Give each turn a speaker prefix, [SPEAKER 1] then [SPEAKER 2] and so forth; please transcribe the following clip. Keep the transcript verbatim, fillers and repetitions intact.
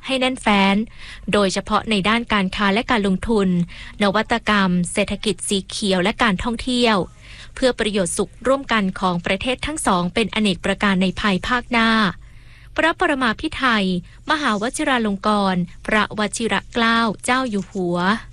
[SPEAKER 1] ให้แน่นแฟ้นโดยเฉพาะในด้านการค้าและการลงทุนนวัตกรรมเศรษฐกิจสีเขียวและการท่องเที่ยวเพื่อประโยชน์สุขร่วมกันของประเทศทั้งสองเป็นอเนกประการในภายภาคหน้าพระปรมาภิไธยมหาวชิราลงกรณ์พระวชิรเกล้าเจ้าอยู่หัว